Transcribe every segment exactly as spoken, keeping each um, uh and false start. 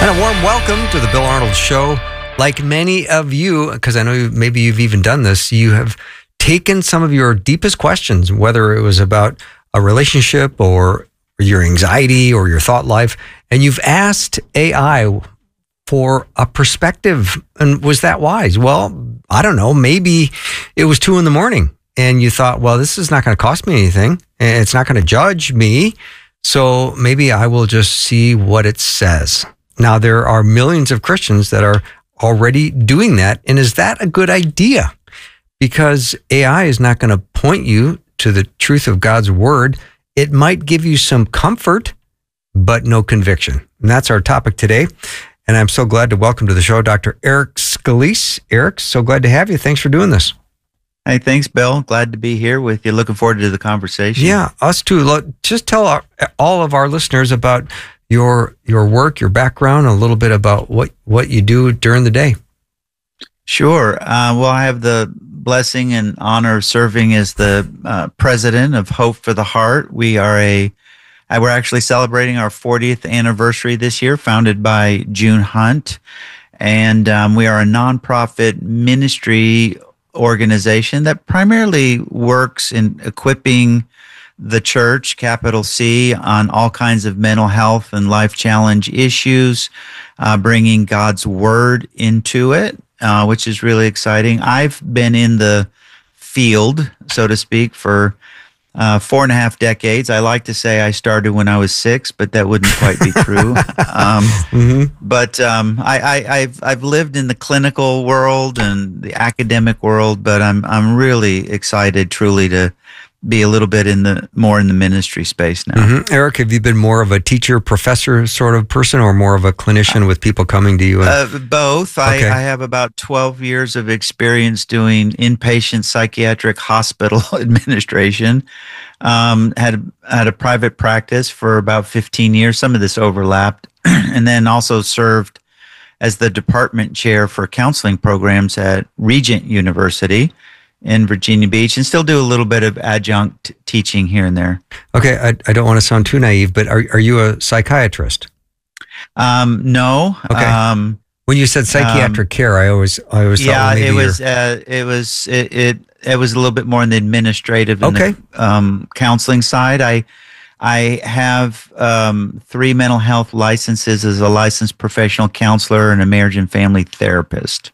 And a warm welcome to the Bill Arnold Show. Like many of you, because I know you, maybe you've even done this, you have taken some of your deepest questions, whether it was about a relationship or your anxiety or your thought life, and you've asked A I for a perspective. And was that wise? Well, I don't know. Maybe it was two in the morning and you thought, well, this is not going to cost me anything. And it's not going to judge me. So maybe I will just see what it says. Now, there are millions of Christians that are already doing that. And is that a good idea? Because A I is not going to point you to the truth of God's word. It might give you some comfort, but no conviction. And that's our topic today. And I'm so glad to welcome to the show Doctor Eric Scalise. Eric, so glad to have you. Thanks for doing this. Hey, thanks, Bill. Glad to be here with you. Looking forward to the conversation. Yeah, us too. Just tell our, all of our listeners about your your work, your background, a little bit about what, what you do during the day. Sure. Uh, well, I have the blessing and honor of serving as the uh, president of Hope for the Heart. We are a, uh, we're actually celebrating our fortieth anniversary this year, founded by June Hunt. And um, we are a nonprofit ministry organization that primarily works in equipping the church, capital C, on all kinds of mental health and life challenge issues, uh, bringing God's word into it, uh, which is really exciting. I've been in the field, so to speak, for uh, four and a half decades. I like to say I started when I was six, but that wouldn't quite be true. um, mm-hmm. But um, I, I, I've I've lived in the clinical world and the academic world, but I'm I'm really excited, truly, to be a little bit in the more in the ministry space now. Mm-hmm. Eric, have you been more of a teacher, professor sort of person, or more of a clinician with people coming to you? And... Uh, both. Okay. I, I have about twelve years of experience doing inpatient psychiatric hospital administration. Um, had had a private practice for about fifteen years. Some of this overlapped, and then also served as the department chair for counseling programs at Regent University in Virginia Beach, and still do a little bit of adjunct teaching here and there. Okay, I, I don't want to sound too naive, but are are you a psychiatrist? Um, no. Okay. Um, when you said psychiatric um, care, I always I always thought yeah, well, maybe it was uh, it was it, it it was a little bit more on the administrative and okay. the um, counseling side. I I have um, three mental health licenses as a licensed professional counselor and a marriage and family therapist.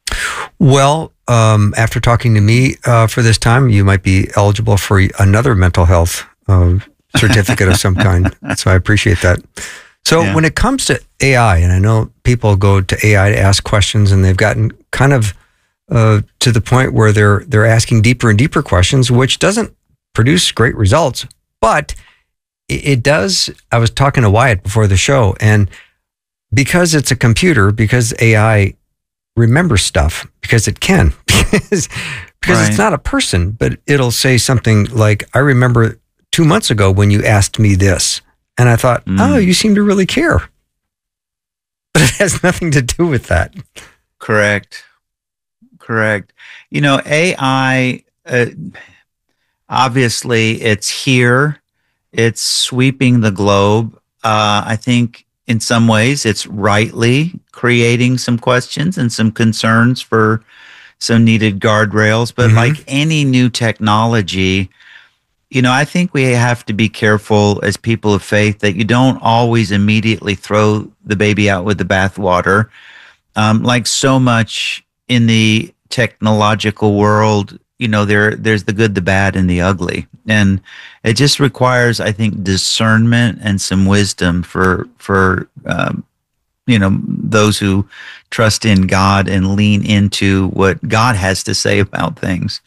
Well, um, after talking to me uh, for this time, you might be eligible for another mental health uh, certificate of some kind. So I appreciate that. So yeah. When it comes to A I, and I know people go to A I to ask questions, and they've gotten kind of uh, to the point where they're they're asking deeper and deeper questions, which doesn't produce great results, but it, it does. I was talking to Wyatt before the show, and because it's a computer, because A I remember stuff, because it can, because, because right. It's not a person, but it'll say something like, I remember two months ago when you asked me this. And I thought, mm. oh, you seem to really care. But it has nothing to do with that. Correct. Correct. You know, A I, uh, obviously it's here. It's sweeping the globe. Uh, I think in some ways, it's rightly creating some questions and some concerns for some needed guardrails. But mm-hmm. like any new technology, you know, I think we have to be careful as people of faith that you don't always immediately throw the baby out with the bathwater. Um, like so much in the technological world, you know, there there's the good, the bad, and the ugly. And it just requires, I think, discernment and some wisdom for, for um, you know, those who trust in God and lean into what God has to say about things.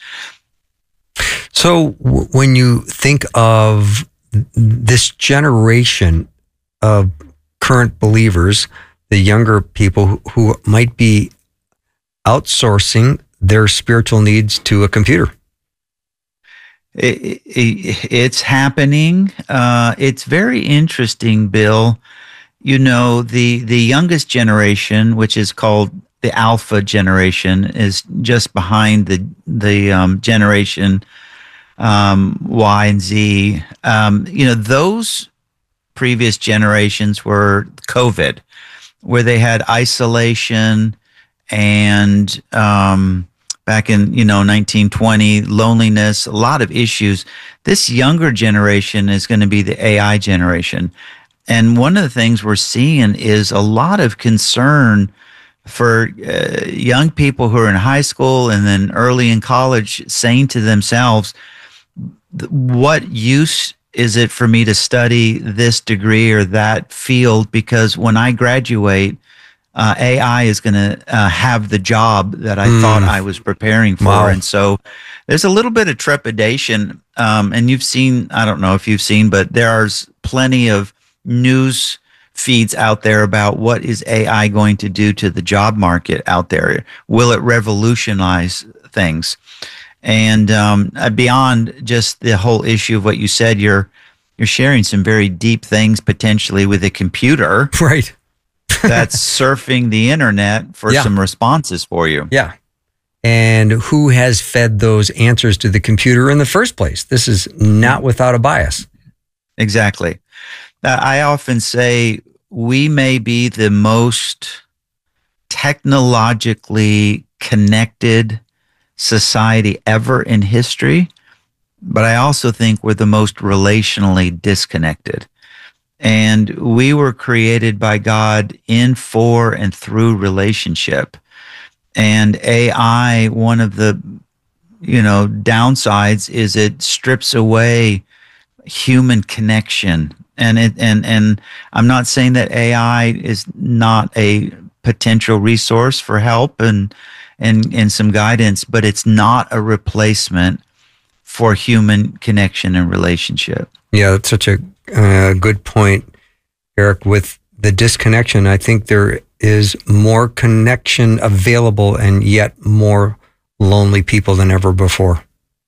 So w- when you think of this generation of current believers, the younger people who, who might be outsourcing their spiritual needs to a computer. It, it, it's happening. Uh, it's very interesting, Bill. You know, the, the youngest generation, which is called the Alpha generation, is just behind the the um, generation um, Y and Z. Um, you know, those previous generations were COVID. where they had isolation and um, back in, you know, nineteen twenty, loneliness, a lot of issues. This younger generation is going to be the A I generation. And one of the things we're seeing is a lot of concern for uh, young people who are in high school and then early in college, saying to themselves, what use is it for me to study this degree or that field? Because when I graduate, uh, A I is going to uh, have the job that I mm. thought I was preparing for. Wow. And so there's a little bit of trepidation. Um, and you've seen, I don't know if you've seen, but there's plenty of news feeds out there about what is A I going to do to the job market out there. Will it revolutionize things? And um, beyond just the whole issue of what you said, you're you're sharing some very deep things potentially with a computer, right? That's surfing the internet for yeah. some responses for you. Yeah. And who has fed those answers to the computer in the first place? This is not without a bias. Exactly. I often say we may be the most technologically connected society ever in history, but I also think we're the most relationally disconnected. And we were created by God in, for, and through relationship. And A I, one of the, you know, downsides is it strips away human connection. And it and and I'm not saying that A I is not a potential resource for help and and and some guidance, but it's not a replacement for human connection and relationship. Yeah, that's such a uh, good point, Eric. With the disconnection, I think there is more connection available and yet more lonely people than ever before.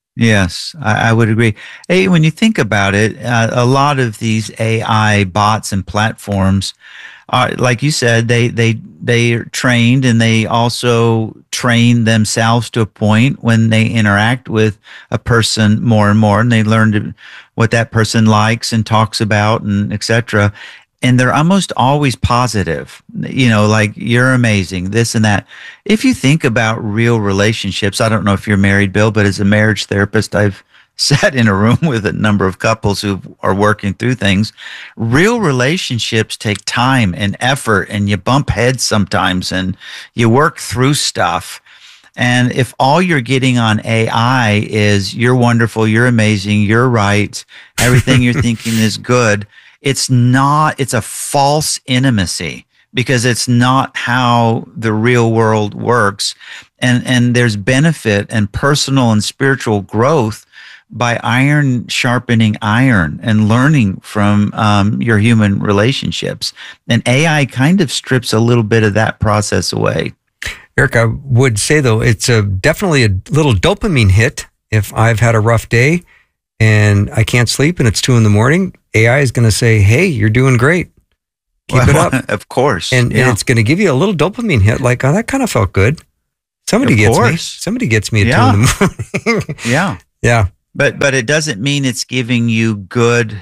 Yes, I, I would agree. Hey, when you think about it, uh, a lot of these A I bots and platforms are, like you said, they they they are trained, and they also train themselves to a point when they interact with a person more and more, and they learn to, what that person likes and talks about, and et cetera. And they're almost always positive, you know, like, you're amazing, this and that. If you think about real relationships, I don't know if you're married, Bill, but as a marriage therapist, I've sat in a room with a number of couples who are working through things. Real relationships take time and effort, and you bump heads sometimes, and you work through stuff. And if all you're getting on A I is, you're wonderful, you're amazing, you're right, everything you're thinking is good, it's not, it's a false intimacy, because it's not how the real world works. And, and there's benefit and personal and spiritual growth by iron sharpening iron and learning from um, your human relationships. And A I kind of strips a little bit of that process away. Eric, I would say, though, it's a, definitely a little dopamine hit. If I've had a rough day and I can't sleep and it's two in the morning, A I is going to say, hey, you're doing great. Keep well, it up. Of course. And, yeah. and it's going to give you a little dopamine hit, like, oh, that kind of felt good. Somebody of gets course. me. Somebody gets me at yeah. two in the morning. yeah. Yeah. But but it doesn't mean it's giving you good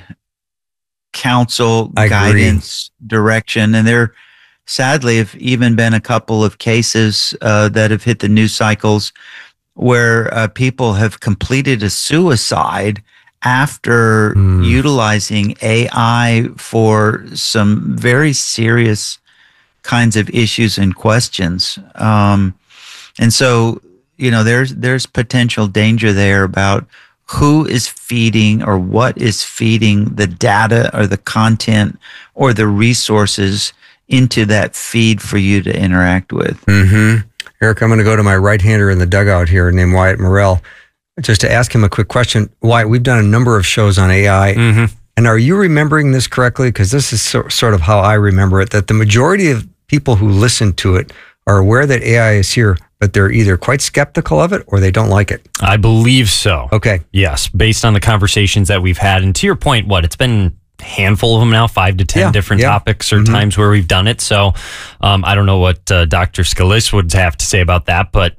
counsel, I guidance, agree. direction. And there, sadly, have even been a couple of cases uh, that have hit the news cycles where uh, people have completed a suicide after mm. utilizing A I for some very serious kinds of issues and questions. Um, and so, you know, there's there's potential danger there about who is feeding or what is feeding the data or the content or the resources into that feed for you to interact with. Mm-hmm. Eric, I'm going to go to my right-hander in the dugout here named Wyatt Morrell, just to ask him a quick question. Wyatt, we've done a number of shows on A I, mm-hmm. and are you remembering this correctly? Because this is so, sort of how I remember it, that the majority of people who listen to it are aware that A I is here, but they're either quite skeptical of it or they don't like it. I believe so. Okay. Yes, based on the conversations that we've had. And to your point, what, it's been a handful of them now, five to ten yeah, different yeah. topics or mm-hmm. times where we've done it. So um, I don't know what uh, Doctor Scalise would have to say about that, but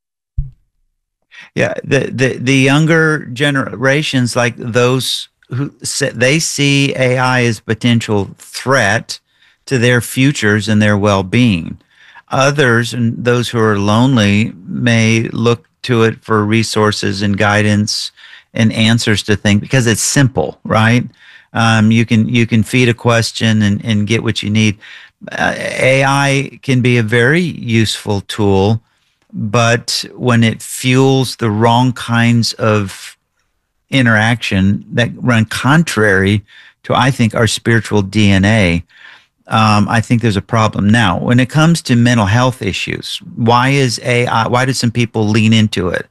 yeah, the, the, the younger generations, like those who say, they see A I as potential threat, to their futures and their well-being. Others, and those who are lonely, may look to it for resources and guidance and answers to things because it's simple, right? Um, you can you can feed a question and, and get what you need. Uh, A I can be a very useful tool, but when it fuels the wrong kinds of interaction that run contrary to, I think, our spiritual D N A, um, I think there's a problem. Now, when it comes to mental health issues, why is A I, why do some people lean into it?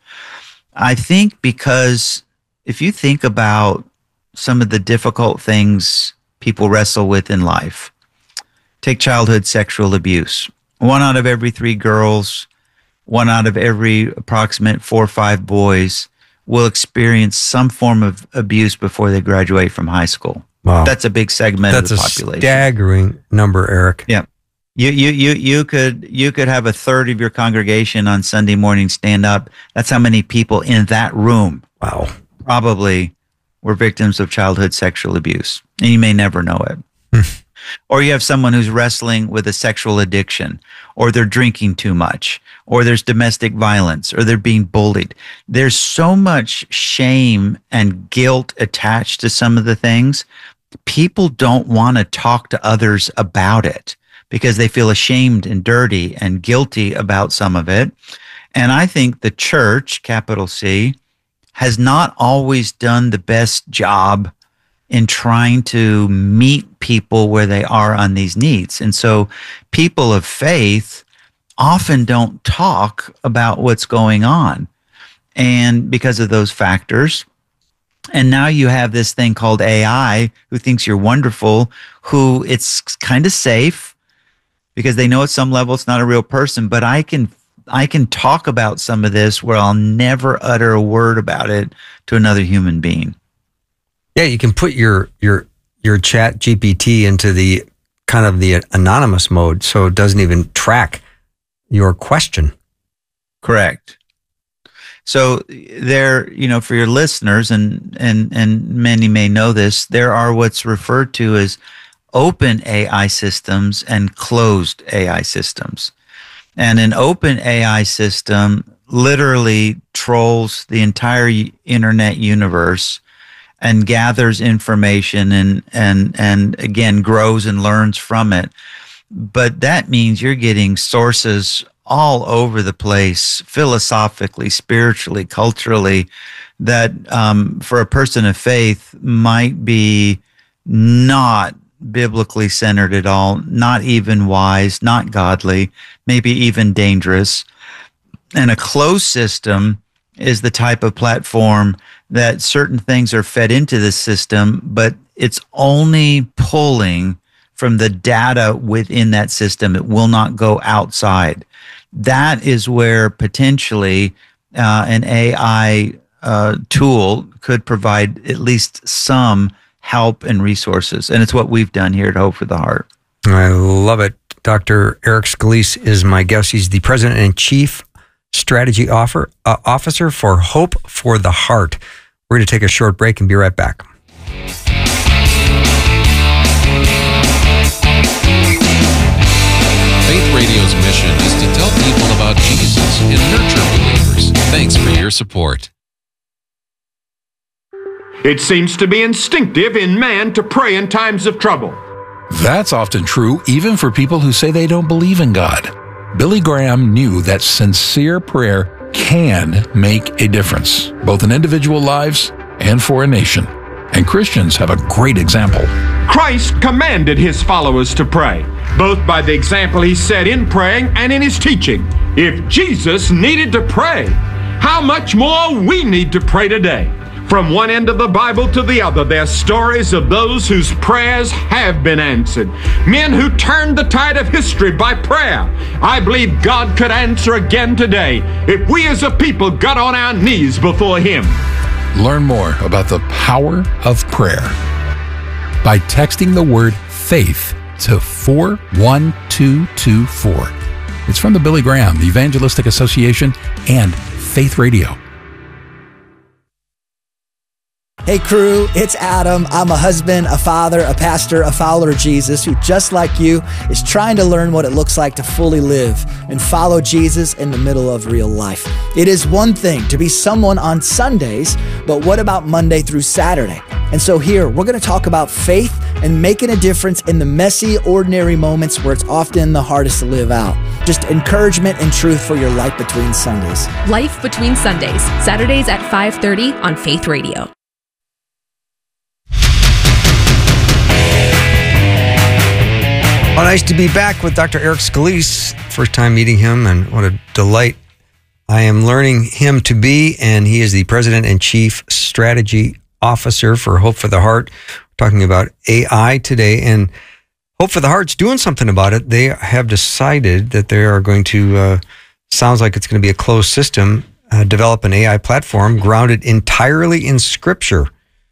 I think because if you think about some of the difficult things people wrestle with in life, take childhood sexual abuse. One out of every three girls, one out of every approximate four or five boys will experience some form of abuse before they graduate from high school. Wow. That's a big segment That's of the population. That's a staggering number, Eric. Yeah. You, you, you, you could, you could have a third of your congregation on Sunday morning stand up. That's how many people in that room. Wow. Probably were victims of childhood sexual abuse. And you may never know it. Or you have someone who's wrestling with a sexual addiction, or they're drinking too much, or there's domestic violence, or they're being bullied. There's so much shame and guilt attached to some of the things. People don't want to talk to others about it because they feel ashamed and dirty and guilty about some of it. And I think the church, capital C, has not always done the best job in trying to meet people where they are on these needs. And so people of faith often don't talk about what's going on. And because of those factors, and now you have this thing called A I who thinks you're wonderful, who it's kind of safe because they know at some level it's not a real person, but I can I can talk about some of this where I'll never utter a word about it to another human being. Yeah, you can put your your your chat G P T into the kind of the anonymous mode so it doesn't even track your question. Correct. So there, you know, for your listeners, and and and many may know this, there are what's referred to as open A I systems and closed A I systems. And an open A I system literally trolls the entire internet universe and gathers information and and and again grows and learns from it. But that means you're getting sources all over the place, philosophically, spiritually, culturally, that um, for a person of faith might be not biblically centered at all, not even wise, not godly, maybe even dangerous. And a closed system is the type of platform that certain things are fed into the system, but it's only pulling from the data within that system. It will not go outside. That is where potentially uh, an A I uh, tool could provide at least some help and resources. And it's what we've done here at Hope for the Heart. I love it. Doctor Eric Scalise is my guest. He's the president and chief strategy offer, uh, officer for Hope for the Heart. We're going to take a short break and be right back. Faith Radio's mission is to tell people about Jesus and nurture believers. Thanks for your support. It seems to be instinctive in man to pray in times of trouble. That's often true even for people who say they don't believe in God. Billy Graham knew that sincere prayer can make a difference, both in individual lives and for a nation. And Christians have a great example. Christ commanded his followers to pray, both by the example he set in praying and in his teaching. If Jesus needed to pray, how much more we need to pray today. From one end of the Bible to the other, there are stories of those whose prayers have been answered. Men who turned the tide of history by prayer. I believe God could answer again today if we as a people got on our knees before him. Learn more about the power of prayer by texting the word faith to four one two two four. It's from the Billy Graham Evangelistic Association and Faith Radio. Hey crew, it's Adam. I'm a husband, a father, a pastor, a follower of Jesus who, just like you, is trying to learn what it looks like to fully live and follow Jesus in the middle of real life. It is one thing to be someone on Sundays, but what about Monday through Saturday? And so here, we're going to talk about faith and making a difference in the messy, ordinary moments where it's often the hardest to live out. Just encouragement and truth for your life between Sundays. Life Between Sundays, Saturdays at five thirty on Faith Radio. Well, nice to be back with Doctor Eric Scalise. First time meeting him, and what a delight I am learning him to be. And he is the President and Chief Strategy Officer for Hope for the Heart. We're talking about A I today, and Hope for the Heart's doing something about it. They have decided that they are going to, uh, sounds like it's going to be a closed system, uh, develop an A I platform grounded entirely in Scripture.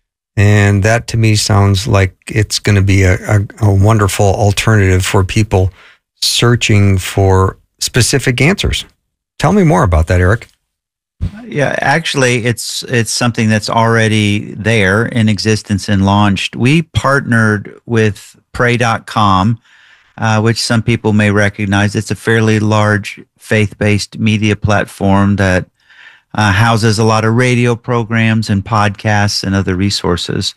And that to me sounds like it's going to be a, a, a wonderful alternative for people searching for specific answers. Tell me more about that, Eric. Yeah, actually, it's it's something that's already there in existence and launched. We partnered with pray dot com, uh, which some people may recognize. It's a fairly large faith-based media platform that Uh, houses a lot of radio programs and podcasts and other resources.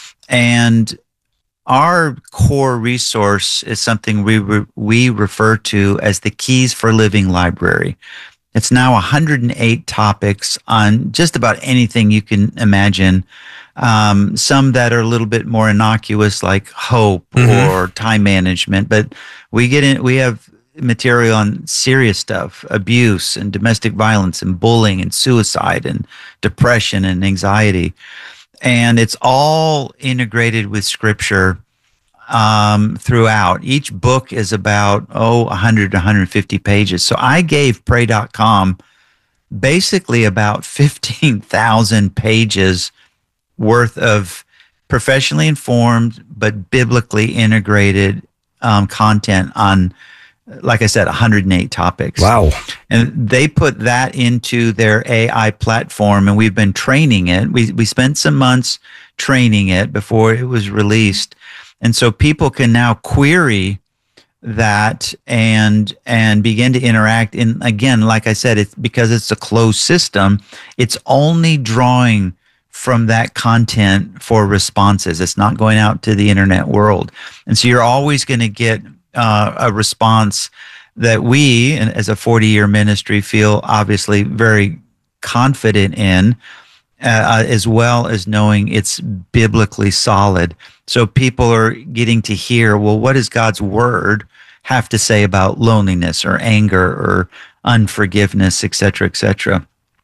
And our core resource is something we re- we refer to as the Keys for Living Library. It's now one hundred eight topics on just about anything you can imagine. Um, some that are a little bit more innocuous, like hope mm-hmm. or time management. But we get in. We have material on serious stuff, abuse and domestic violence and bullying and suicide and depression and anxiety. And it's all integrated with Scripture um, throughout. Each book is about, oh, one hundred to one hundred fifty pages. So I gave pray dot com basically about fifteen thousand pages worth of professionally informed but biblically integrated um, content on, like I said, one hundred eight topics. Wow. And they put that into their A I platform, and we've been training it. We we spent some months training it before it was released. And so people can now query that and and begin to interact. And again, like I said, it's because it's a closed system, it's only drawing from that content for responses. It's not going out to the internet world. And so you're always going to get Uh, a response that we, as a forty-year ministry, feel obviously very confident in, uh, as well as knowing it's biblically solid. So people are getting to hear, well, what does God's word have to say about loneliness or anger or unforgiveness, et cetera, et cetera.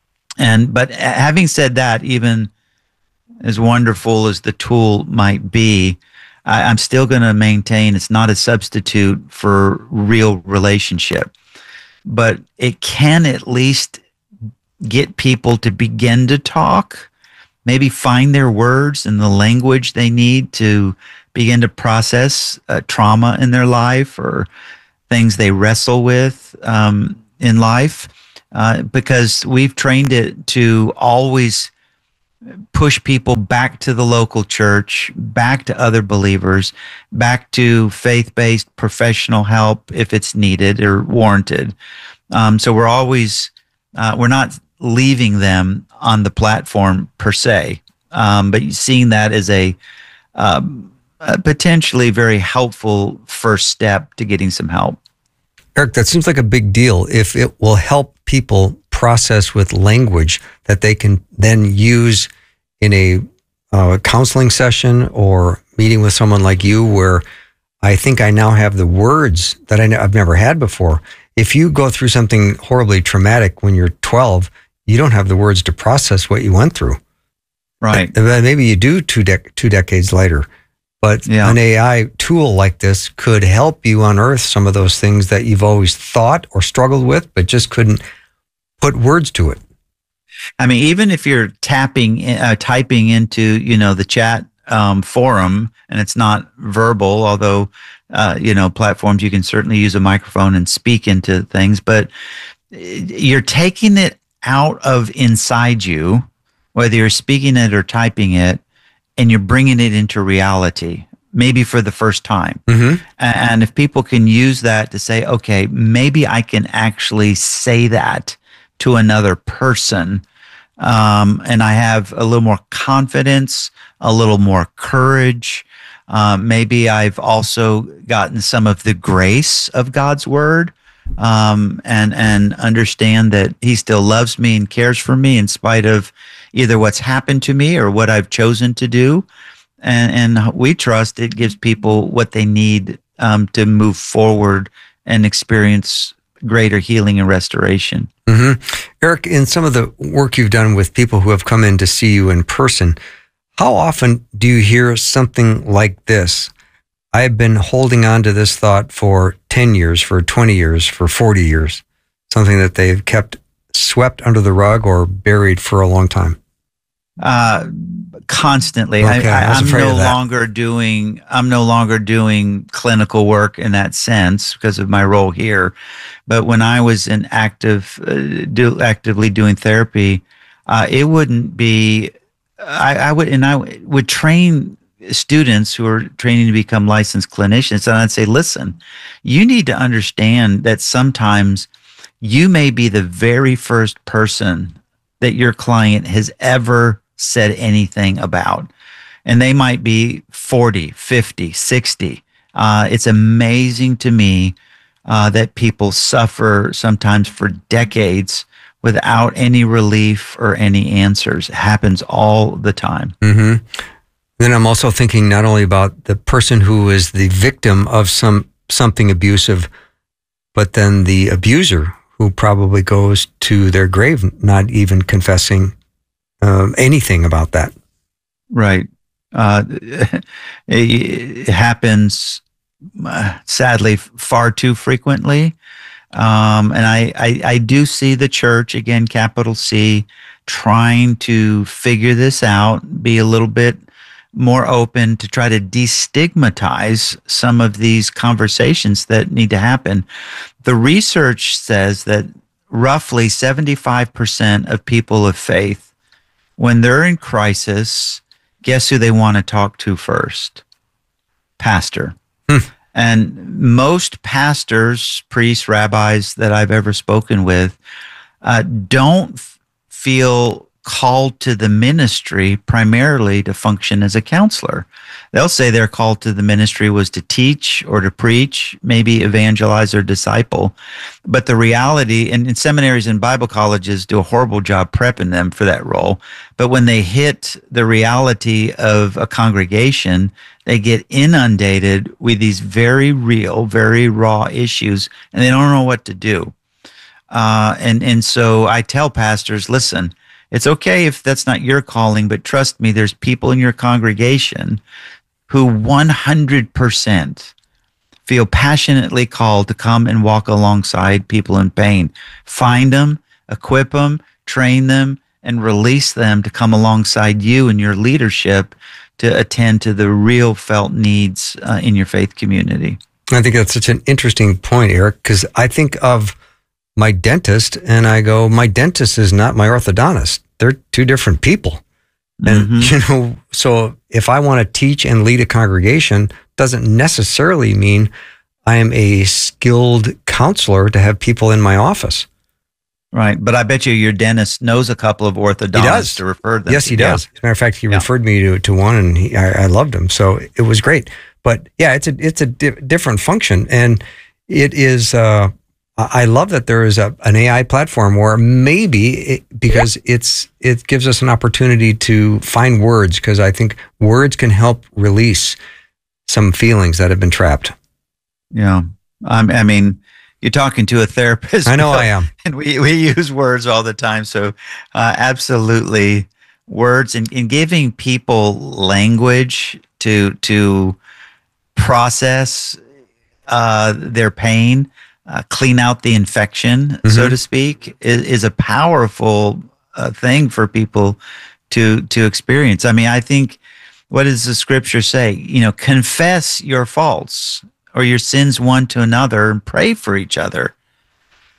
And but having said that, even as wonderful as the tool might be, I'm still going to maintain it's not a substitute for real relationship, but it can at least get people to begin to talk, maybe find their words and the language they need to begin to process uh, trauma in their life or things they wrestle with um, in life, uh, because we've trained it to always push people back to the local church, back to other believers, back to faith-based professional help if it's needed or warranted. Um, so we're always, uh, we're not leaving them on the platform per se, um, but seeing that as a, um, a potentially very helpful first step to getting some help. Eric, that seems like a big deal if it will help people process with language that they can then use in a uh, counseling session or meeting with someone like you, where I think I now have the words that I ne- I've never had before. If you go through something horribly traumatic when you're twelve, you don't have the words to process what you went through. Right. But maybe you do two, dec- two decades later. But yeah. An A I tool like this could help you unearth some of those things that you've always thought or struggled with, but just couldn't put words to it. I mean, even if you're tapping, uh, typing into, you know, the chat um, forum, and it's not verbal, although, uh, you know, platforms, you can certainly use a microphone and speak into things, but you're taking it out of inside you, whether you're speaking it or typing it, and you're bringing it into reality, maybe for the first time. Mm-hmm. And if people can use that to say, okay, maybe I can actually say that to another person, um, and I have a little more confidence, a little more courage. Um, maybe I've also gotten some of the grace of God's word, um, and and understand that He still loves me and cares for me in spite of either what's happened to me or what I've chosen to do. And, and we trust it gives people what they need um, to move forward and experience greater healing and restoration. Mm-hmm. Eric, in some of the work you've done with people who have come in to see you in person, how often do you hear something like this? I have been holding on to this thought for ten years, for twenty years, for forty years, something that they've kept swept under the rug or buried for a long time. Uh, constantly. Okay, I, I, I was I'm afraid no of that. longer doing, I'm no longer doing clinical work in that sense because of my role here. But when I was in active, uh, do, actively doing therapy, uh, it wouldn't be, I, I would, and I would train students who are training to become licensed clinicians. And I'd say, listen, you need to understand that sometimes you may be the very first person that your client has ever said anything about. And they might be forty, fifty, sixty. Uh, it's amazing to me uh, that people suffer sometimes for decades without any relief or any answers. It happens all the time. Mm-hmm. Then I'm also thinking not only about the person who is the victim of some something abusive, but then the abuser who probably goes to their grave not even confessing um, anything about that. Right. Uh, it happens, uh, sadly, far too frequently. Um, and I, I, I do see the church, again, capital C, trying to figure this out, be a little bit more open to try to destigmatize some of these conversations that need to happen. The research says that roughly seventy-five percent of people of faith, when they're in crisis, guess who they want to talk to first? Pastor. Hmm. And most pastors, priests, rabbis that I've ever spoken with uh, don't f- feel called to the ministry primarily to function as a counselor. They'll say their call to the ministry was to teach or to preach, maybe evangelize or disciple. But the reality, and, and seminaries and Bible colleges do a horrible job prepping them for that role. But when they hit the reality of a congregation, they get inundated with these very real, very raw issues, and they don't know what to do. Uh, and, and so I tell pastors, listen, it's okay if that's not your calling, but trust me, there's people in your congregation who one hundred percent feel passionately called to come and walk alongside people in pain. Find them, equip them, train them, and release them to come alongside you and your leadership to attend to the real felt needs uh, in your faith community. I think that's such an interesting point, Eric, because I think of my dentist and I go, my dentist is not my orthodontist. They're two different people. And, mm-hmm. you know, so if I want to teach and lead a congregation, doesn't necessarily mean I am a skilled counselor to have people in my office. Right. But I bet you your dentist knows a couple of orthodontists to refer them Yes, to. he does. Yeah. As a matter of fact, he yeah. referred me to, to one and he, I, I loved him. So it was great. But yeah, it's a, it's a di- different function. And it is, uh, I love that there is a, an A I platform where maybe it, because it's it gives us an opportunity to find words, because I think words can help release some feelings that have been trapped. Yeah. Um, I mean, you're talking to a therapist. I know I am. And we, we use words all the time. So uh, absolutely words and, and giving people language to, to process uh, their pain. Uh, clean out the infection, mm-hmm. so to speak, is, is a powerful uh, thing for people to to experience. I mean, I think, what does the scripture say? You know, confess your faults or your sins one to another and pray for each other.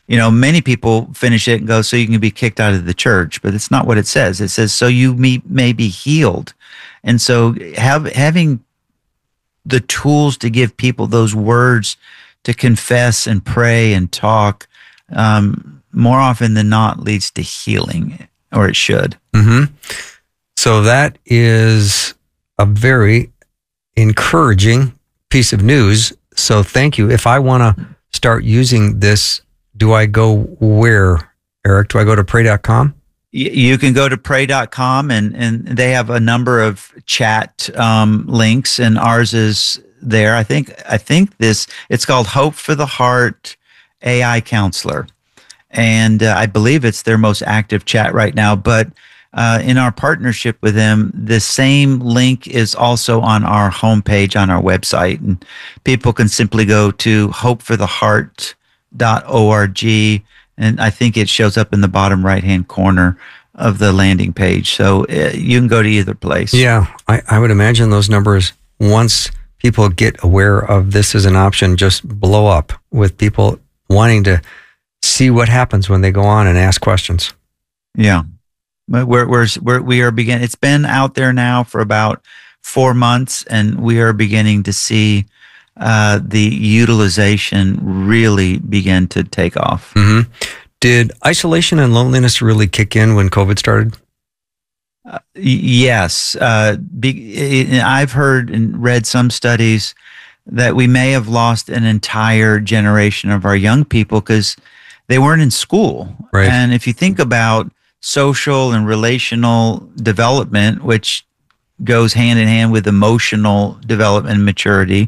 you know, many people finish it and go, so you can be kicked out of the church, but it's not what it says. It says, so you may, may be healed. And so have, having the tools to give people those words to confess and pray and talk, um, more often than not leads to healing, or it should. Mm-hmm. So that is a very encouraging piece of news. So thank you. If I want to start using this, do I go where, Eric? Do I go to pray dot com? You can go to pray dot com, and, and they have a number of chat um, links, and ours is there. I think I think this, it's called Hope for the Heart A I Counselor. And uh, I believe it's their most active chat right now. But uh, in our partnership with them, the same link is also on our homepage on our website. And people can simply go to hope for the heart dot org. And I think it shows up in the bottom right-hand corner of the landing page. So uh, you can go to either place. Yeah, I, I would imagine those numbers, once people get aware of this as an option, just blow up with people wanting to see what happens when they go on and ask questions. Yeah. We're, we're, we're, we are beginning, it's been out there now for about four months, and we are beginning to see uh, the utilization really begin to take off. Mm-hmm. Did isolation and loneliness really kick in when COVID started? Uh, yes. Uh, be, I've heard and read some studies that we may have lost an entire generation of our young people because they weren't in school. Right. And if you think about social and relational development, which goes hand in hand with emotional development and maturity,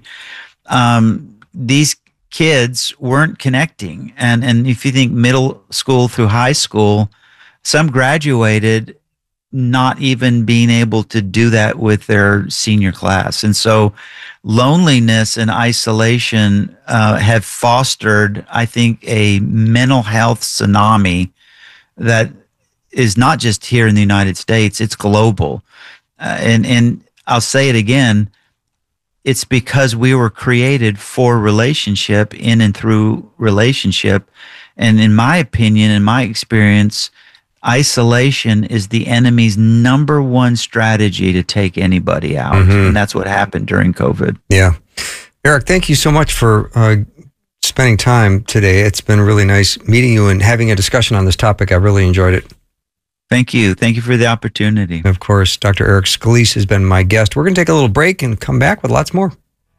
um, these kids weren't connecting. And, and if you think middle school through high school, some graduated not even being able to do that with their senior class. And so loneliness and isolation uh, have fostered, I think, a mental health tsunami that is not just here in the United States, it's global. Uh, and, and I'll say it again, it's because we were created for relationship, in and through relationship. And in my opinion, in my experience, isolation is the enemy's number one strategy to take anybody out. Mm-hmm. And that's what happened during COVID. Yeah. Eric, thank you so much for uh, spending time today. It's been really nice meeting you and having a discussion on this topic. I really enjoyed it. Thank you. Thank you for the opportunity. Of course, Doctor Eric Scalise has been my guest. We're going to take a little break and come back with lots more.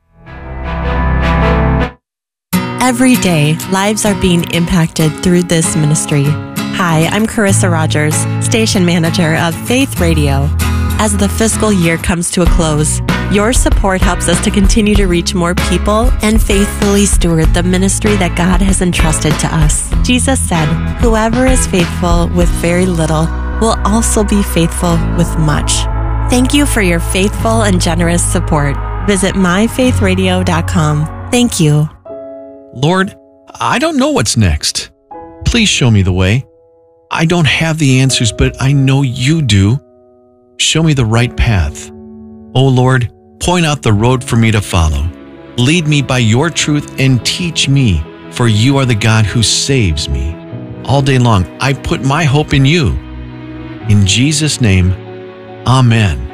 Every day, lives are being impacted through this ministry. Hi, I'm Carissa Rogers, station manager of Faith Radio. As the fiscal year comes to a close, your support helps us to continue to reach more people and faithfully steward the ministry that God has entrusted to us. Jesus said, "Whoever is faithful with very little will also be faithful with much." Thank you for your faithful and generous support. Visit my faith radio dot com. Thank you. Lord, I don't know what's next. Please show me the way. I don't have the answers, but I know you do. Show me the right path. Oh Lord, point out the road for me to follow. Lead me by your truth and teach me, for you are the God who saves me. All day long, I put my hope in you. In Jesus' name, amen.